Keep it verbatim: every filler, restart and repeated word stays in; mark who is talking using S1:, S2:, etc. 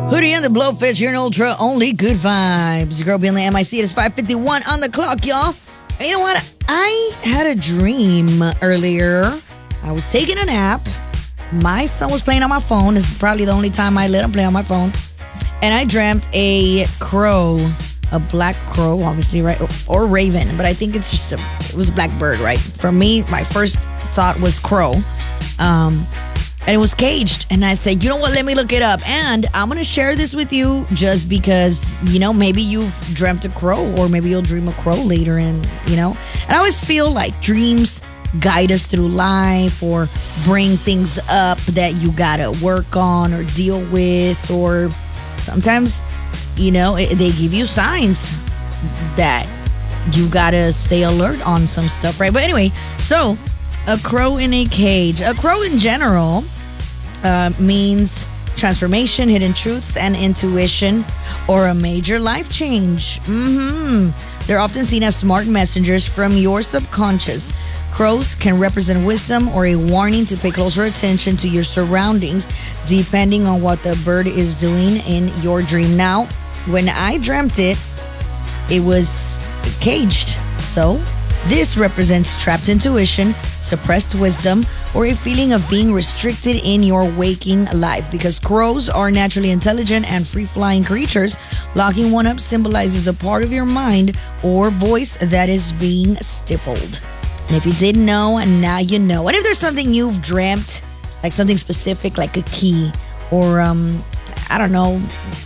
S1: Hootie and the Blowfish here in Ultra Only Good Vibes. Your girl being the M I C. It is five fifty-one on the clock, y'all. And you know what? I had a dream earlier. I was taking a nap. My son was playing on my phone. This is probably the only time I let him play on my phone. And I dreamt a crow, a black crow, obviously, right? Or raven, but I think it's just a, it was a black bird, right? For me, my first thought was crow. Um... And it was caged. And I said, you know what? Let me look it up. And I'm going to share this with you just because, you know, maybe you've dreamt a crow or maybe you'll dream a crow later. And, you know, and I always feel like dreams guide us through life or bring things up that you got to work on or deal with. Or sometimes, you know, it, they give you signs that you got to stay alert on some stuff, right? But anyway, so a crow in a cage. A crow in general uh, means transformation, hidden truths, and intuition, or a major life change. Mm-hmm. They're often seen as smart messengers from your subconscious. Crows can represent wisdom or a warning to pay closer attention to your surroundings, depending on what the bird is doing in your dream. Now, when I dreamt it, it was caged. So this represents trapped intuition, suppressed wisdom, or a feeling of being restricted in your waking life. Because crows are naturally intelligent and free-flying creatures, locking one up symbolizes a part of your mind or voice that is being stifled. And if you didn't know, now you know. And if there's something you've dreamt, like something specific, like a key, or, um, I don't know,